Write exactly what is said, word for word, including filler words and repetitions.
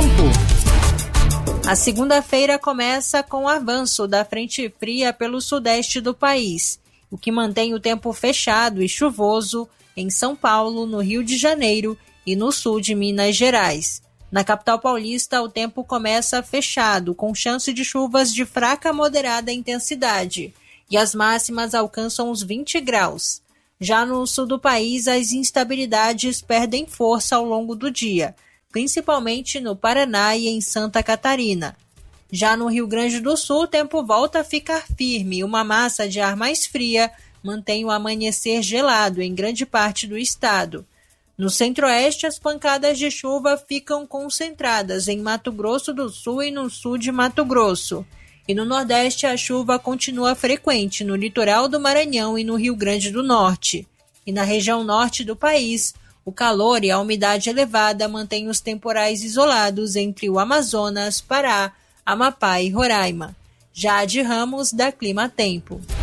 Tempo. A segunda-feira começa com o avanço da frente fria pelo sudeste do país, o que mantém o tempo fechado e chuvoso em São Paulo, no Rio de Janeiro e no sul de Minas Gerais. Na capital paulista, o tempo começa fechado, com chance de chuvas de fraca a moderada intensidade, e as máximas alcançam os vinte graus. Já no sul do país, as instabilidades perdem força ao longo do dia, principalmente no Paraná e em Santa Catarina. Já no Rio Grande do Sul, o tempo volta a ficar firme e uma massa de ar mais fria mantém o amanhecer gelado em grande parte do estado. No centro-oeste, as pancadas de chuva ficam concentradas em Mato Grosso do Sul e no sul de Mato Grosso. E no nordeste, a chuva continua frequente no litoral do Maranhão e no Rio Grande do Norte. E na região norte do país, o calor e a umidade elevada mantêm os temporais isolados entre o Amazonas, Pará, Amapá e Roraima. Jade Ramos, da Clima Tempo.